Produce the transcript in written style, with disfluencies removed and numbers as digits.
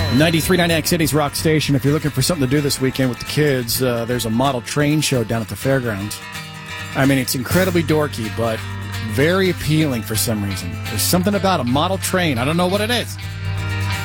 93.9 X City's Rock Station. If you're looking for something to do this weekend with the kids, there's a model train show down at the fairgrounds. I mean, it's incredibly dorky, but very appealing for some reason. There's something about a model train. I don't know what it is.